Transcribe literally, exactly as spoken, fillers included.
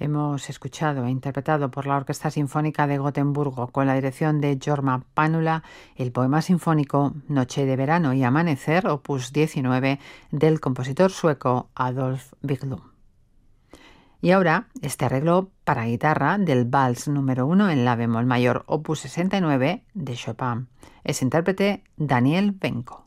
hemos escuchado e interpretado por la Orquesta Sinfónica de Gotemburgo con la dirección de Jorma Panula el poema sinfónico Noche de verano y amanecer, opus diecinueve, del compositor sueco Adolf Wiklund. Y ahora este arreglo para guitarra del Vals número uno en la bemol mayor, opus sesenta y nueve, de Chopin. Es intérprete Daniel Benko.